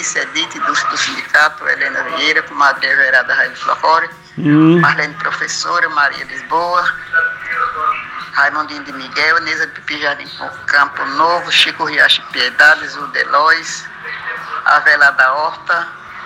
Alice, Edith, do sindicato, Helena Vieira, comadre Everada Raio Flafora, Marlene Professora, Maria Lisboa, Raimundinho de Miguel, Neza de Pipi Jardim Campo Novo, Chico Riacho Piedade, Zilde Lois, Avela da Horta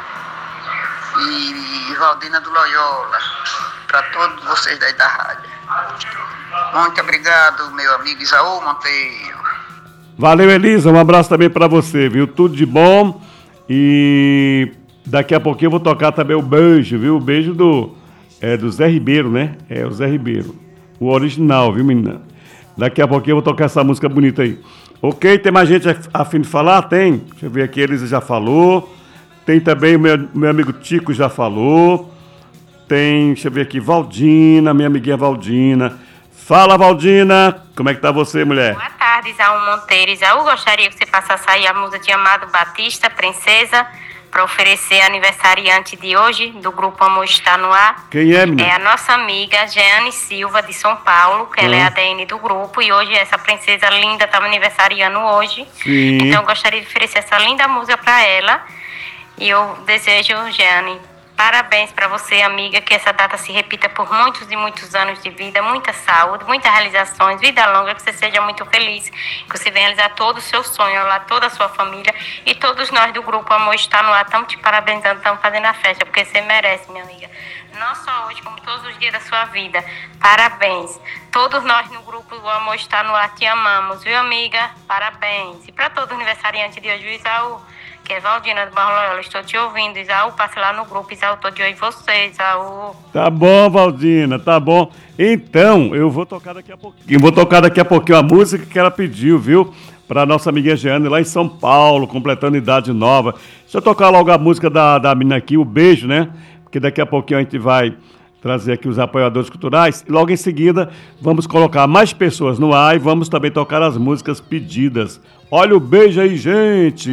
e Valdina do Loyola, para todos vocês daí da rádio. Muito obrigado, meu amigo Isaú Monteiro. Valeu, Elisa, um abraço também para você, viu? Tudo de bom. E daqui a pouquinho eu vou tocar também o beijo, viu? O beijo do Zé Ribeiro, né? É o Zé Ribeiro. O original, viu, menina? Daqui a pouquinho eu vou tocar essa música bonita aí. Ok, tem mais gente a fim de falar? Tem. Deixa eu ver aqui, a Elisa já falou. Tem também o meu amigo Tico já falou. Tem, deixa eu ver aqui, Valdina, minha amiguinha Valdina. Fala, Valdina, como é que tá você, mulher? Boa tarde, Isaú Monteiro. Isaú, gostaria que você passasse aí a música de Amado Batista, Princesa, para oferecer aniversariante de hoje, do Grupo Amor Está No Ar. Quem é, menina? É a nossa amiga Jeane Silva, de São Paulo, que ela é a ADN do grupo, e hoje essa princesa linda estava aniversariando hoje. Sim. Então eu gostaria de oferecer essa linda música para ela. E eu desejo, Jeane, parabéns para você, amiga, que essa data se repita por muitos e muitos anos de vida, muita saúde, muitas realizações, vida longa, que você seja muito feliz, que você venha realizar todo o seu sonho lá, toda a sua família, e todos nós do Grupo Amor Está No Ar estamos te parabenizando, estamos fazendo a festa, porque você merece, minha amiga. Não só hoje, como todos os dias da sua vida. Parabéns. Todos nós no Grupo O Amor Está No Ar te amamos, viu, amiga? Parabéns. E para todo aniversariante de hoje, o Isaú, que é Valdina do Barro Loyola, estou te ouvindo, Isaú, passe lá no grupo, Isaú, estou de olho em você, Isaú. Tá bom, Valdina, tá bom. Então, eu vou tocar daqui a pouquinho. Vou tocar daqui a pouquinho a música que ela pediu, viu? Pra nossa amiga Jeane, lá em São Paulo, completando idade nova. Deixa eu tocar logo a música da menina aqui, o beijo, né? Porque daqui a pouquinho a gente vai trazer aqui os apoiadores culturais. E logo em seguida, vamos colocar mais pessoas no ar e vamos também tocar as músicas pedidas. Olha o beijo aí, gente!